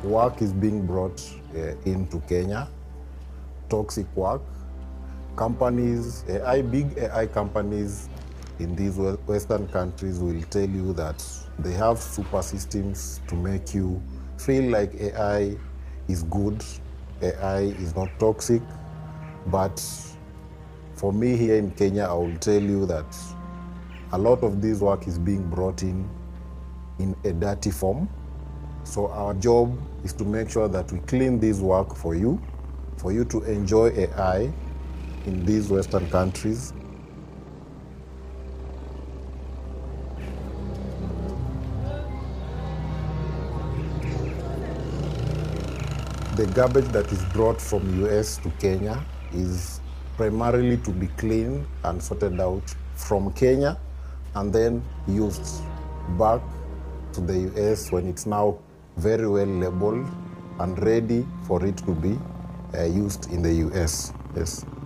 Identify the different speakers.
Speaker 1: Work is being brought into Kenya, toxic work. Companies, big AI companies in these Western countries will tell you that they have super systems to make you feel like AI is good, AI is not toxic. But for me here in Kenya, I will tell you that a lot of this work is being brought in a dirty form. So our job is to make sure that we clean this work for you to enjoy AI in these Western countries. The garbage that is brought from US to Kenya is primarily to be cleaned and sorted out from Kenya and then used back to the US when it's now very well labeled and ready for it to be used in the US. Yes.